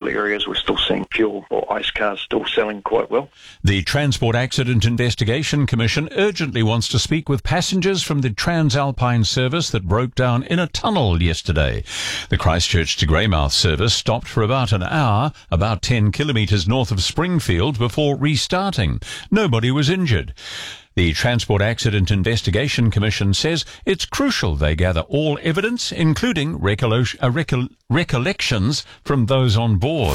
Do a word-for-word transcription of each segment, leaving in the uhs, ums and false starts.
areas, we're still seeing fuel or ice cars still selling quite well. The Transport Accident Investigation Commission urgently wants to speak with passengers from the Transalpine service that broke down in a tunnel yesterday. The Christchurch to Greymouth service stopped for about an hour, about ten kilometres north of Springfield, before restarting. Nobody was injured. The Transport Accident Investigation Commission says it's crucial they gather all evidence, including recollo- uh, recol- recollections from those on board.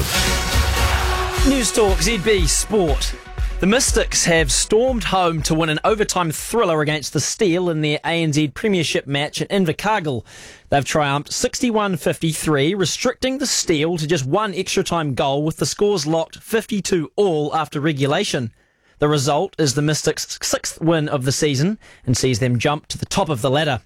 News Talk Z B Sport. The Mystics have stormed home to win an overtime thriller against the Steel in their A N Z Premiership match at Invercargill. They've triumphed sixty-one fifty-three, restricting the Steel to just one extra time goal, with the scores locked fifty-two all after regulation. The result is the Mystics' sixth win of the season and sees them jump to the top of the ladder.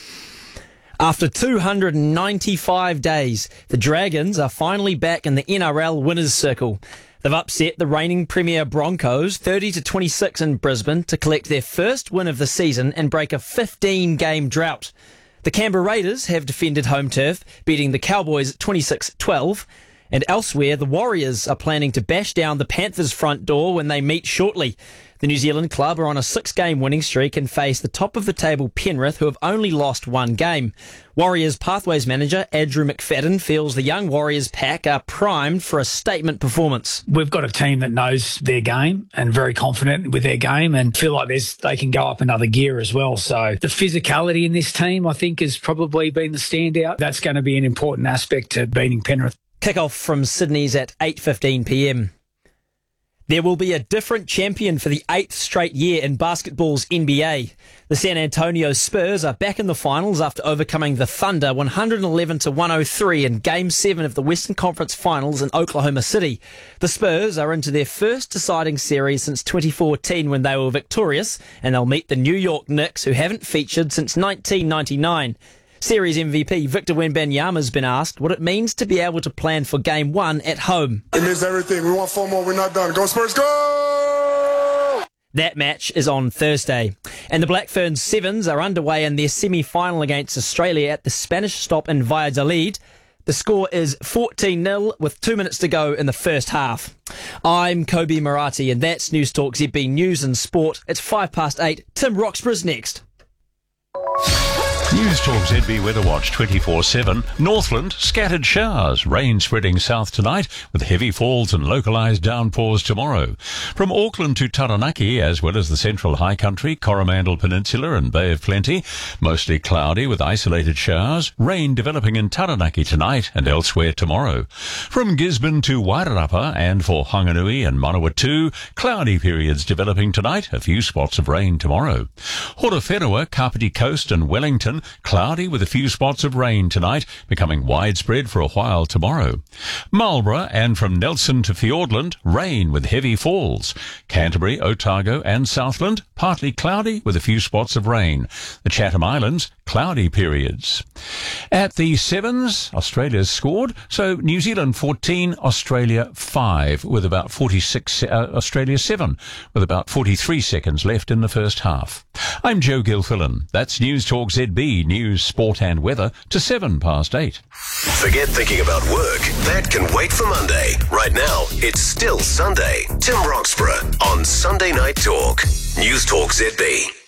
After two hundred ninety-five days, the Dragons are finally back in the N R L winners' circle. They've upset the reigning Premier Broncos thirty to twenty-six in Brisbane to collect their first win of the season and break a fifteen-game drought. The Canberra Raiders have defended home turf, beating the Cowboys twenty-six twelve. And elsewhere, the Warriors are planning to bash down the Panthers' front door when they meet shortly. The New Zealand club are on a six-game winning streak and face the top-of-the-table Penrith, who have only lost one game. Warriors Pathways manager Andrew McFadden feels the young Warriors pack are primed for a statement performance. We've got a team that knows their game and very confident with their game and feel like there's, they can go up another gear as well. So the physicality in this team, I think, has probably been the standout. That's going to be an important aspect to beating Penrith. Kick-off from Sydney's at eight fifteen p m. There will be a different champion for the eighth straight year in basketball's N B A. The San Antonio Spurs are back in the finals after overcoming the Thunder one eleven to one oh three in Game seven of the Western Conference Finals in Oklahoma City. The Spurs are into their first deciding series since twenty fourteen, when they were victorious, and they'll meet the New York Knicks, who haven't featured since nineteen ninety-nine. Series M V P Victor Wembanyama's been asked what it means to be able to plan for Game one at home. It means everything. We want four more. We're not done. Go Spurs, go! That match is on Thursday. And the Black Ferns Sevens are underway in their semi-final against Australia at the Spanish stop in Valladolid. The score is fourteen nil with two minutes to go in the first half. I'm Kobe Marathi, and that's News Talk Z B News and Sport. It's five past eight. Tim Roxburgh's next. News Talk Z B Weather Watch twenty-four seven. Northland, scattered showers. Rain spreading south tonight with heavy falls and localised downpours tomorrow. From Auckland to Taranaki, as well as the central high country, Coromandel Peninsula and Bay of Plenty, mostly cloudy with isolated showers. Rain developing in Taranaki tonight and elsewhere tomorrow. From Gisborne to Wairarapa and for Hanganui and Manawatu, cloudy periods developing tonight. A few spots of rain tomorrow. Horowhenua, Kapiti Coast and Wellington, cloudy with a few spots of rain tonight, becoming widespread for a while tomorrow. Marlborough and from Nelson to Fiordland, rain with heavy falls. Canterbury, Otago and Southland, partly cloudy with a few spots of rain. The Chatham Islands, cloudy periods. At the Sevens, Australia's scored, so New Zealand fourteen, Australia five, with about forty-six, uh, Australia seven, with about forty-three seconds left in the first half. I'm Joe Gilfillan. That's News Talk Z B, news, sport and weather to seven past eight. Forget thinking about work. That can wait for Monday. Right now, it's still Sunday. Tim Roxburgh on Sunday Night Talk. News Talk Z B.